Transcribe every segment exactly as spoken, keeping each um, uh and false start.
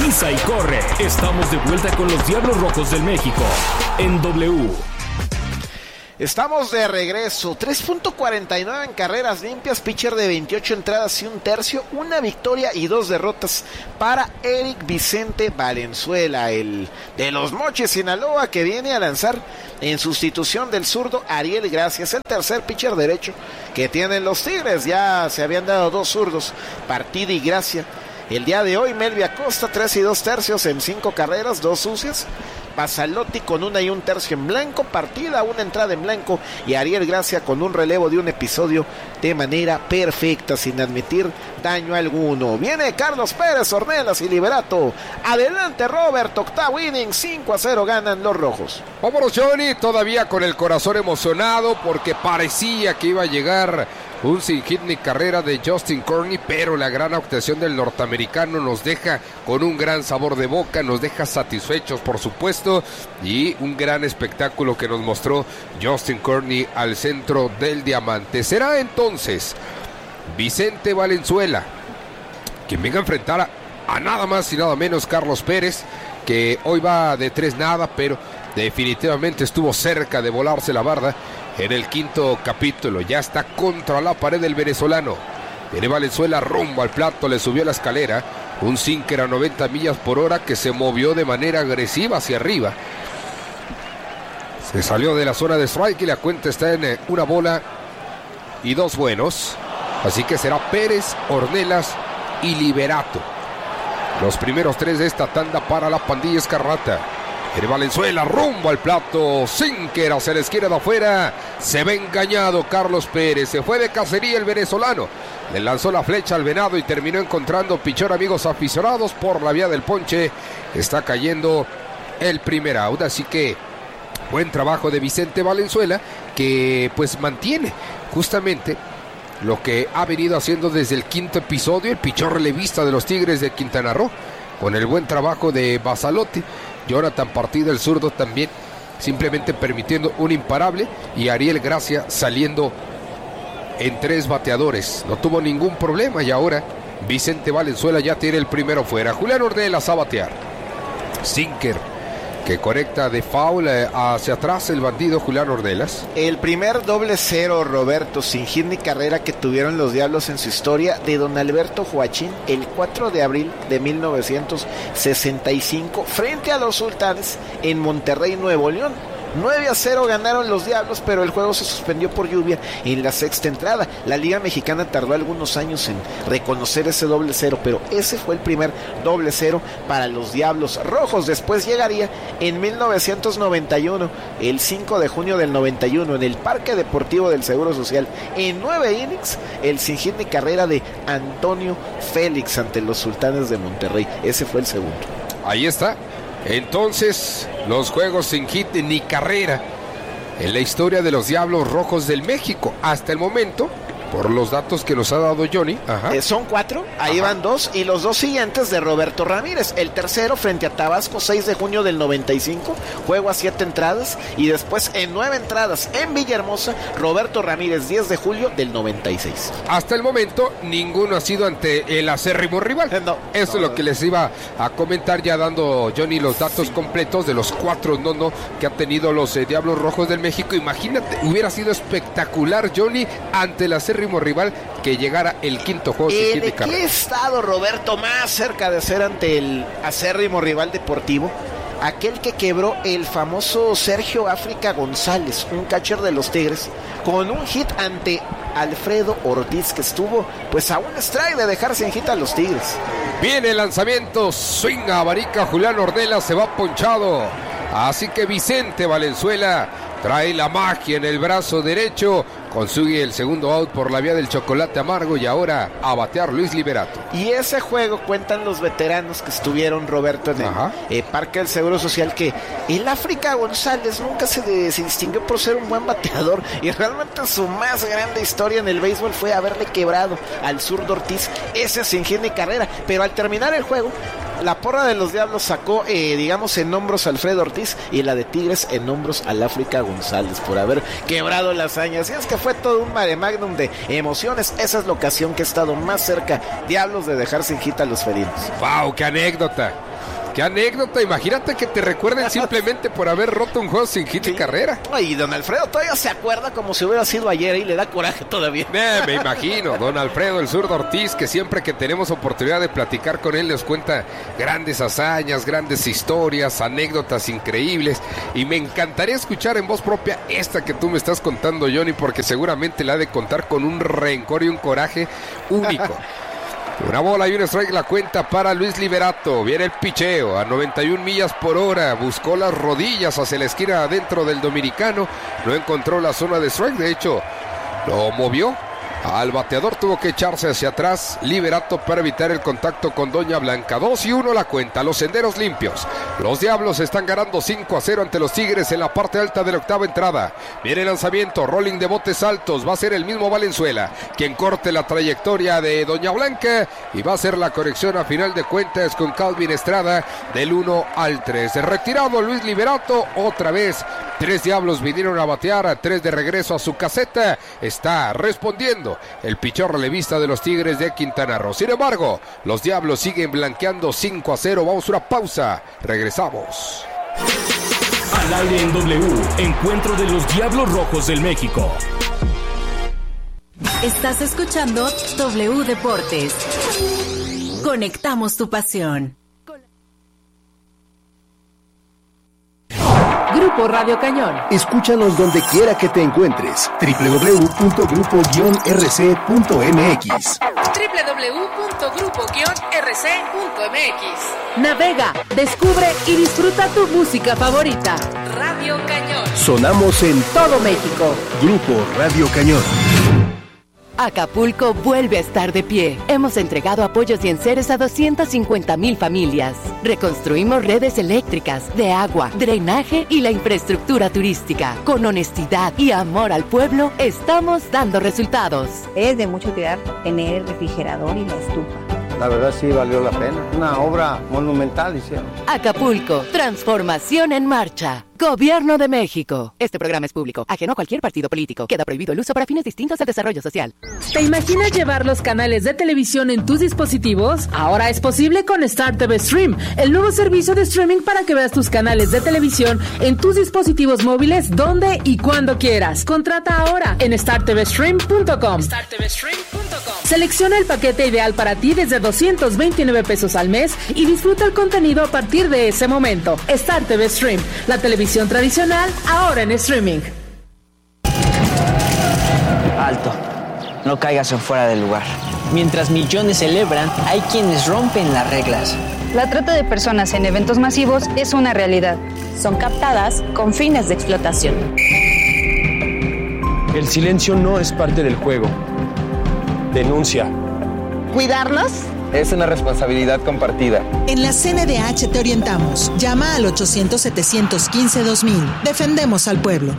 pisa y corre. Estamos de vuelta con los Diablos Rojos del México en W. Estamos de regreso. tres punto cuarenta y nueve en carreras limpias, pitcher de veintiocho entradas y un tercio, una victoria y dos derrotas para Eric Vicente Valenzuela, el de los Mochis, Sinaloa, que viene a lanzar en sustitución del zurdo Ariel Gracia. Es el tercer pitcher derecho que tienen los Tigres. Ya se habían dado dos zurdos, Partida y Gracia. El día de hoy, Melvia Acosta, tres y dos tercios en cinco carreras, dos sucias. Pasalotti con una y un tercio en blanco, Partida una entrada en blanco y Ariel Gracia con un relevo de un episodio de manera perfecta, sin admitir daño alguno. Viene Carlos Pérez, Ornelas y Liberato. Adelante, Robert, octavo inning, cinco a cero ganan los rojos. Vámonos, Johnny, todavía con el corazón emocionado porque parecía que iba a llegar un sin hit ni carrera de Justin Corney, pero la gran actuación del norteamericano nos deja con un gran sabor de boca, nos deja satisfechos, por supuesto, y un gran espectáculo que nos mostró Justin Corney al centro del diamante. Será entonces Vicente Valenzuela quien venga a enfrentar a, a nada más y nada menos Carlos Pérez, que hoy va de tres nada, pero definitivamente estuvo cerca de volarse la barda en el quinto capítulo. Ya está contra la pared del venezolano. Viene Valenzuela rumbo al plato, le subió la escalera. Un sinker a noventa millas por hora que se movió de manera agresiva hacia arriba. Se salió de la zona de strike y la cuenta está en una bola y dos buenos. Así que será Pérez, Ornelas y Liberato los primeros tres de esta tanda para la pandilla escarlata. El Valenzuela rumbo al plato, sinker hacia la izquierda de afuera, se ve engañado Carlos Pérez, se fue de cacería el venezolano, le lanzó la flecha al venado y terminó encontrando pichón, amigos aficionados, por la vía del ponche. Está cayendo el primer out, así que buen trabajo de Vicente Valenzuela, que pues mantiene justamente lo que ha venido haciendo desde el quinto episodio, el pichón relevista de los Tigres de Quintana Roo, con el buen trabajo de Basalotti. Jonathan Partida, el zurdo, también simplemente permitiendo un imparable, y Ariel Gracia saliendo en tres bateadores. No tuvo ningún problema y ahora Vicente Valenzuela ya tiene el primero fuera. Julián Ornelas a batear. Sinker que conecta de foul hacia atrás el bandido Julián Ornelas. El primer doble cero, Roberto, sin hit ni carrera que tuvieron los Diablos en su historia, de don Alberto Joachín, el cuatro de abril de mil novecientos sesenta y cinco, frente a los Sultanes en Monterrey, Nuevo León. nueve a cero ganaron los Diablos, pero el juego se suspendió por lluvia en la sexta entrada. La Liga Mexicana tardó algunos años en reconocer ese doble cero, pero ese fue el primer doble cero para los Diablos Rojos. Después llegaría en mil novecientos noventa y uno, el cinco de junio del noventa y uno, en el Parque Deportivo del Seguro Social, en nueve innings, el sin hit ni carrera de Antonio Félix ante los Sultanes de Monterrey. Ese fue el segundo. Ahí está. Entonces, los juegos sin hit ni carrera en la historia de los Diablos Rojos del México hasta el momento, por los datos que nos ha dado Johnny. Ajá. Eh, son cuatro, ahí Ajá. van dos, y los dos siguientes de Roberto Ramírez. El tercero frente a Tabasco, seis de junio del noventa y cinco, juego a siete entradas, y después en nueve entradas en Villahermosa, Roberto Ramírez, diez de julio del noventa y seis. Hasta el momento, ninguno ha sido ante el acérrimo rival. No, Eso no, es lo no. que les iba a comentar, ya dando Johnny los datos sí. completos de los cuatro no no que han tenido los eh, Diablos Rojos del México. Imagínate, hubiera sido espectacular, Johnny, ante el acérrimo rival, que llegara el quinto juego. ¿En de qué estado, Roberto, más cerca de ser ante el acérrimo rival deportivo? Aquel que quebró el famoso Sergio África González, un catcher de los Tigres, con un hit ante Alfredo Ortiz, que estuvo pues a un strike de dejar sin hit a los Tigres. Viene el lanzamiento, swing a Barica, Julián Ornelas se va ponchado, así que Vicente Valenzuela trae la magia en el brazo derecho, consigue el segundo out por la vía del chocolate amargo, y ahora a batear Luis Liberato. Y ese juego, cuentan los veteranos que estuvieron, Roberto, en el eh, Parque del Seguro Social, que el África González nunca se, de, se distinguió por ser un buen bateador, y realmente su más grande historia en el béisbol fue haberle quebrado al zurdo Ortiz ese sin hit ni carrera. Pero al terminar el juego, la porra de los Diablos sacó, eh, digamos, en hombros a Alfredo Ortiz, y la de Tigres en hombros al África González por haber quebrado la hazaña. Así es que fue todo un mare magnum de emociones. Esa es la ocasión que ha estado más cerca Diablos de dejar sin hit a los felinos. ¡Wow! ¡Qué anécdota! Qué anécdota, imagínate que te recuerden simplemente por haber roto un juego sin hit sí. y carrera. Y don Alfredo todavía se acuerda como si hubiera sido ayer y le da coraje todavía. Eh, me imagino, don Alfredo, el zurdo Ortiz, que siempre que tenemos oportunidad de platicar con él nos cuenta grandes hazañas, grandes historias, anécdotas increíbles. Y me encantaría escuchar en voz propia esta que tú me estás contando, Johnny, porque seguramente la ha de contar con un rencor y un coraje único. Una bola y un strike la cuenta para Luis Liberato. Viene el picheo a noventa y una millas por hora. Buscó las rodillas hacia la esquina adentro del dominicano. No encontró la zona de strike. De hecho, lo movió al bateador. Tuvo que echarse hacia atrás Liberato para evitar el contacto con Doña Blanca. dos y uno la cuenta. Los senderos limpios. Los Diablos están ganando cinco a cero ante los Tigres en la parte alta de la octava entrada. Viene el lanzamiento. Rolling de botes altos. Va a ser el mismo Valenzuela quien corte la trayectoria de Doña Blanca. Y va a ser la corrección a final de cuentas con Calvin Estrada del uno al tres. Retirado Luis Liberato. Otra vez. Tres Diablos vinieron a batear. Tres de regreso a su caseta. Está respondiendo el pichón relevista de los Tigres de Quintana Roo. Sin embargo, los Diablos siguen blanqueando cinco a cero. Vamos a una pausa. Regresamos. Al aire en W, encuentro de los Diablos Rojos del México. Estás escuchando W Deportes. Conectamos tu pasión. Grupo Radio Cañón. Escúchanos donde quiera que te encuentres. doble u doble u doble u punto grupo guion r c punto m x. doble u doble u doble u punto grupo guion r c punto m x. Navega, descubre y disfruta tu música favorita. Radio Cañón. Sonamos en todo México. Grupo Radio Cañón. Acapulco vuelve a estar de pie. Hemos entregado apoyos y enseres a doscientas cincuenta mil familias. Reconstruimos redes eléctricas, de agua, drenaje y la infraestructura turística. Con honestidad y amor al pueblo, estamos dando resultados. Es de mucha utilidad tener el refrigerador y la estufa. La verdad sí valió la pena. Una obra monumental hicieron. Acapulco, transformación en marcha. Gobierno de México. Este programa es público, ajeno a cualquier partido político. Queda prohibido el uso para fines distintos al desarrollo social. ¿Te imaginas llevar los canales de televisión en tus dispositivos? Ahora es posible con Star T V Stream, el nuevo servicio de streaming para que veas tus canales de televisión en tus dispositivos móviles donde y cuando quieras. Contrata ahora en star t v stream punto com. star t v stream punto com. Selecciona el paquete ideal para ti desde doscientos veintinueve pesos al mes y disfruta el contenido a partir de ese momento. Star T V Stream, la televisión tradicional, ahora en streaming. Alto, no caigas en fuera del lugar. Mientras millones celebran, hay quienes rompen las reglas. La trata de personas en eventos masivos es una realidad. Son captadas con fines de explotación. El silencio no es parte del juego. Denuncia. ¿Cuidarlos? Es una responsabilidad compartida. En la C N D H te orientamos. Llama al ochocientos, setecientos quince, dos mil. Defendemos al pueblo.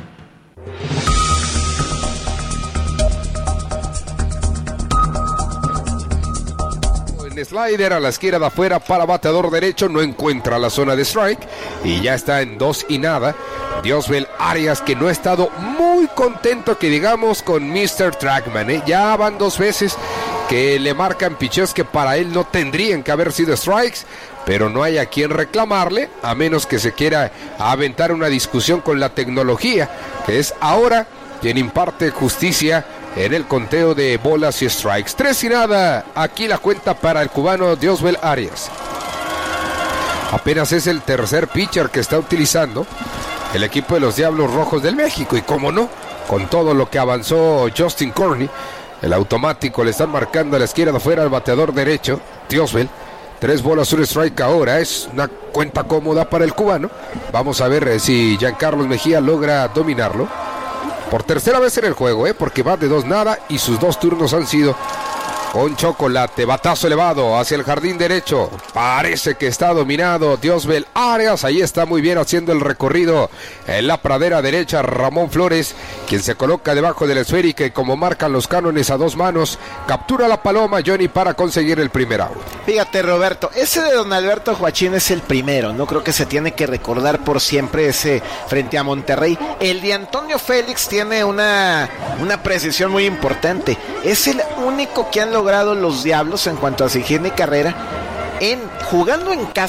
En slider a la esquina de afuera para bateador derecho. No encuentra la zona de strike. Y ya está en dos y nada. Diosbel Arias, que no ha estado muy contento, que digamos, con mister Trackman. ¿eh? Ya van dos veces que le marcan picheos que para él no tendrían que haber sido strikes, pero no hay a quien reclamarle, a menos que se quiera aventar una discusión con la tecnología, que es ahora quien imparte justicia en el conteo de bolas y strikes. Tres y nada, aquí la cuenta para el cubano Diosbel Arias. Apenas es el tercer pitcher que está utilizando el equipo de los Diablos Rojos del México, y cómo no, con todo lo que avanzó Justin Corney, el automático le están marcando a la izquierda afuera al bateador derecho, Diosbel. Tres bolas, un strike ahora. Es una cuenta cómoda para el cubano. Vamos a ver eh, si Giancarlos Mejía logra dominarlo. Por tercera vez en el juego, eh, porque va de dos nada y sus dos turnos han sido con chocolate. Batazo elevado hacia el jardín derecho. Parece que está dominado Diosbel Arias. Ahí está muy bien haciendo el recorrido en la pradera derecha Ramón Flores, quien se coloca debajo de la esférica y, como marcan los cánones a dos manos, captura la paloma Johnny para conseguir el primer out. Fíjate, Roberto, ese de don Alberto Joachín es el primero. No creo que se tiene que recordar por siempre ese frente a Monterrey. El de Antonio Félix tiene una, una precisión muy importante. Es el único que han logrado los Diablos en cuanto a su higiene y carrera en jugando en casa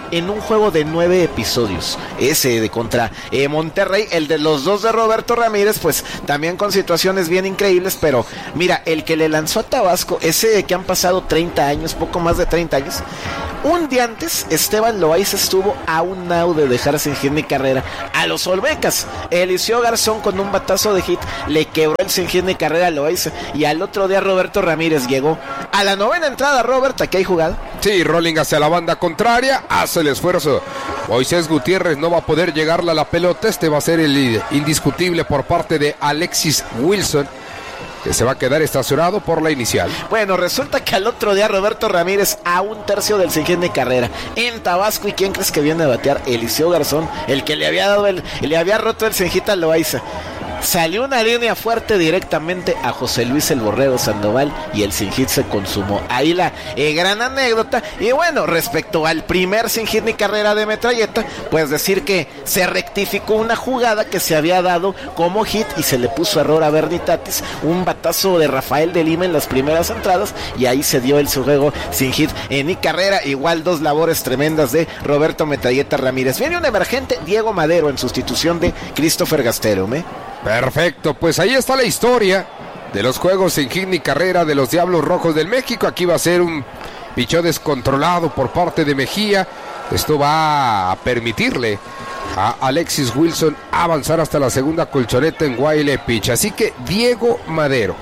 en un juego de nueve episodios. Ese de contra eh, Monterrey, el de los dos de Roberto Ramírez, pues también con situaciones bien increíbles, pero mira, el que le lanzó a Tabasco, ese de que han pasado treinta años, poco más de treinta años, un día antes Esteban Loaiza estuvo a un nao de dejar sin hit ni carrera a los Olmecas. Eliseo Garzón con un batazo de hit le quebró el sin hit ni carrera a Loaiza, y al otro día Roberto Ramírez llegó a la novena entrada. Robert, ¿aquí hay jugada? Sí, rolling hacia la banda contraria, hace el esfuerzo Moisés Gutiérrez, no va a poder llegarle a la pelota. Este va a ser el indiscutible por parte de Alexis Wilson, que se va a quedar estacionado por la inicial. Bueno, resulta que al otro día Roberto Ramírez a un tercio del sin hit ni carrera en Tabasco. ¿Y quién crees que viene a batear? Eliseo Garzón, el que le había dado el, le había roto el sin hit a Loaiza. Salió una línea fuerte directamente a José Luis el Borrego Sandoval y el sin hit se consumó. Ahí la eh, gran anécdota. Y bueno, respecto al primer sin hit ni carrera de Metralleta, pues decir que se rectificó una jugada que se había dado como hit y se le puso error a Bernie Tatis, un batazo de Rafael de Lima en las primeras entradas, y ahí se dio el su juego sin hit eh, ni carrera. Igual dos labores tremendas de Roberto Metralleta Ramírez. Viene un emergente, Diego Madero, en sustitución de Christopher Gastelum, ¿eh? Perfecto, pues ahí está la historia de los juegos sin hit ni carrera de los Diablos Rojos del México. Aquí va a ser un picheo descontrolado por parte de Mejía. Esto va a permitirle a Alexis Wilson avanzar hasta la segunda colchoneta en Guayle Pitch. Así que Diego Madero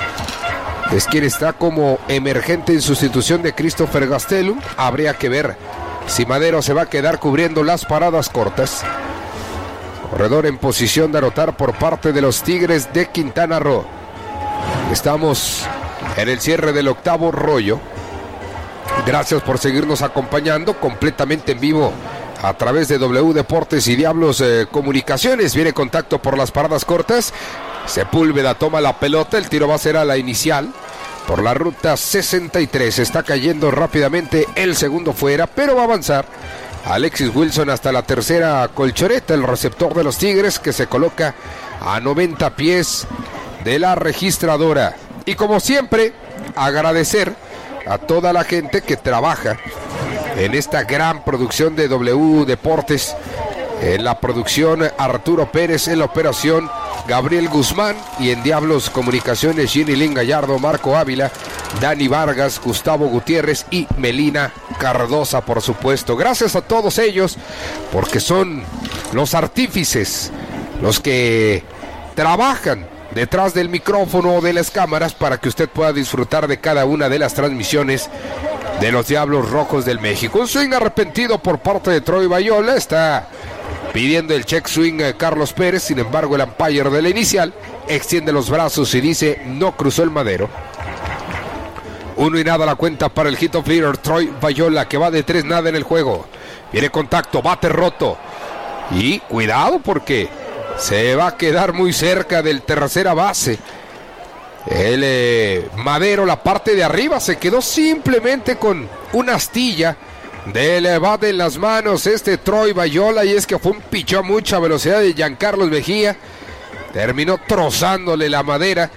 es quien está como emergente en sustitución de Christopher Gastelum. Habría que ver si Madero se va a quedar cubriendo las paradas cortas. Corredor en posición de anotar por parte de los Tigres de Quintana Roo. Estamos en el cierre del octavo rollo. Gracias por seguirnos acompañando completamente en vivo a través de W Deportes y Diablos eh, Comunicaciones. Viene contacto por las paradas cortas. Sepúlveda toma la pelota. El tiro va a ser a la inicial por la ruta sesenta y tres. Está cayendo rápidamente el segundo fuera, pero va a avanzar Alexis Wilson hasta la tercera colchoneta, el receptor de los Tigres, que se coloca a noventa pies de la registradora. Y como siempre, agradecer a toda la gente que trabaja en esta gran producción de W Deportes. En la producción, Arturo Pérez; en la operación, Gabriel Guzmán; y en Diablos Comunicaciones, Ginny Lin Gallardo, Marco Ávila, Dani Vargas, Gustavo Gutiérrez y Melina Cardosa, por supuesto. Gracias a todos ellos, porque son los artífices, los que trabajan detrás del micrófono o de las cámaras para que usted pueda disfrutar de cada una de las transmisiones de los Diablos Rojos del México. Un swing arrepentido por parte de Troy Bayola. Está pidiendo el check swing a Carlos Pérez. Sin embargo, el umpire de la inicial extiende los brazos y dice: no cruzó el madero. Uno y nada la cuenta para el hit of leader Troy Bayola, que va de tres nada en el juego. Viene contacto, bate roto. Y cuidado, porque se va a quedar muy cerca del tercera base. El eh, Madero, la parte de arriba, se quedó simplemente con una astilla del bate en las manos este Troy Bayola, y es que fue un pichón a mucha velocidad de Giancarlos Mejía. Terminó trozándole la madera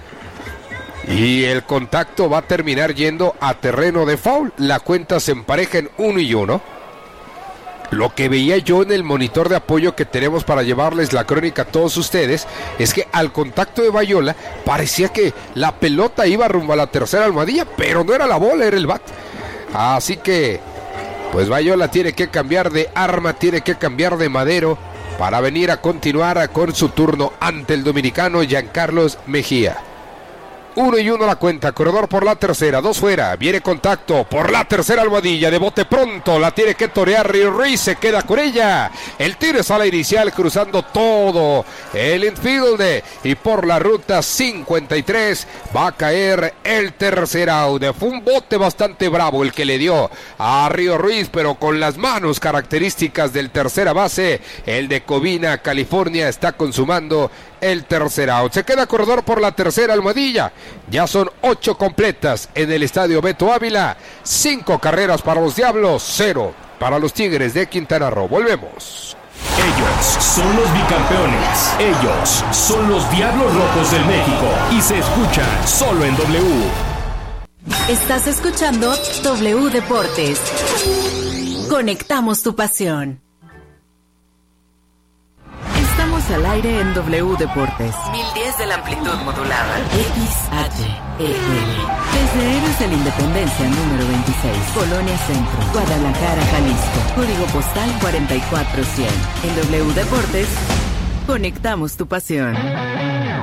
y el contacto va a terminar yendo a terreno de foul. La cuenta se empareja en uno y uno. Lo que veía yo en el monitor de apoyo que tenemos para llevarles la crónica a todos ustedes es que al contacto de Bayola parecía que la pelota iba rumbo a la tercera almohadilla, pero no era la bola, era el bat. Así que pues Bayola tiene que cambiar de arma, tiene que cambiar de madero para venir a continuar con su turno ante el dominicano Giancarlos Mejía. Uno y uno la cuenta, corredor por la tercera, dos fuera, viene contacto por la tercera almohadilla, de bote pronto, la tiene que torear Río Ruiz, se queda con ella, el tiro es a la inicial cruzando todo el infield, y por la ruta cincuenta y tres va a caer el tercer out. Fue un bote bastante bravo el que le dio a Río Ruiz, pero con las manos características del tercera base, el de Covina, California, está consumando el tercer out. Se queda corredor por la tercera almohadilla. Ya son ocho completas en el estadio Beto Ávila. Cinco carreras para los Diablos, cero para los Tigres de Quintana Roo. Volvemos. Ellos son los bicampeones. Ellos son los Diablos Rojos del México. Y se escuchan solo en W. Estás escuchando W Deportes. Conectamos tu pasión. Estamos al aire en W Deportes. mil diez de la amplitud modulada. X H E L. Desde Héroes de la Independencia número veintiséis. Colonia Centro. Guadalajara, Jalisco. Código postal cuarenta y cuatro cien. En W Deportes, conectamos tu pasión.